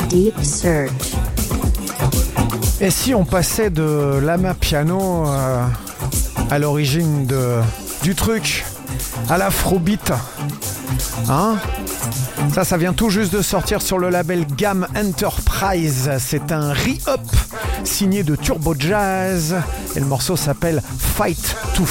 Deep Search. Et si on passait de l'ama piano à l'origine du truc, à l'afrobeat, hein? Ça vient tout juste de sortir sur le label Gam Enterprise. C'est un re-up signé de Turbo Jazz et le morceau s'appelle Fight to